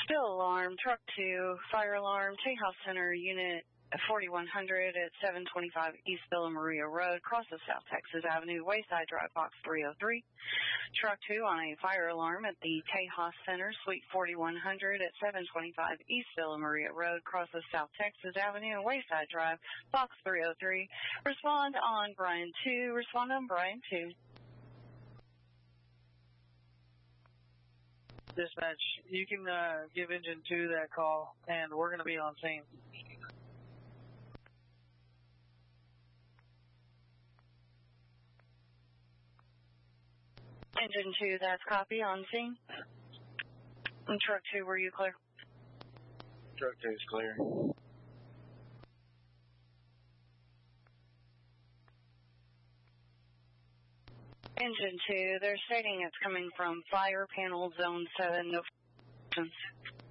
Spill alarm, truck 2, fire alarm, Tejas Center, unit 4100 at 725 East Villa Maria Road, crosses South Texas Avenue, Wayside Drive, box 303. Truck 2 on a fire alarm at the Tejas Center, suite 4100 at 725 East Villa Maria Road, crosses South Texas Avenue and Wayside Drive, box 303. Respond on Brian 2. Respond on Brian 2. Dispatch, you can give engine 2 that call, and we're going to be on scene. Engine 2, that's copy, on scene. And truck 2, were you clear? Truck 2 is clear. Engine 2, they're stating it's coming from fire panel zone 7, no